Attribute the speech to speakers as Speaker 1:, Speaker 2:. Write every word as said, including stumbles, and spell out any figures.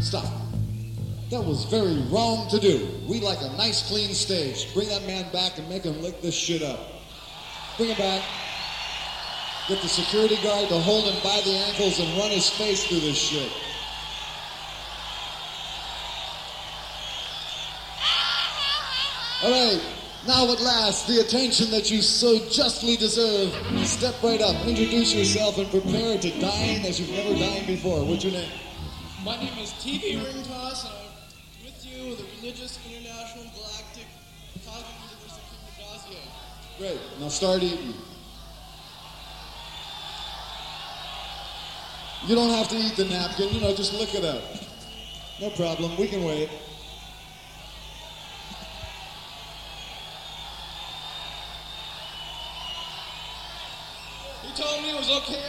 Speaker 1: Stop. That was very wrong to do. We like a nice, clean stage. Bring that man back and make him lick this shit up. Bring him back. Get the security guard to hold him by the ankles and run his face through this shit. All right. Now at last, the attention that you so justly deserve. Step right up, introduce yourself, and prepare to dine as you've never dined before. What's your name?
Speaker 2: My name is T V Ringtoss, and I'm with you, the Religious International Galactic Cosmic Universe of Kim Bardassia.
Speaker 1: Great. Now start eating. You don't have to eat the napkin, you know, just lick it up. No problem, we can wait.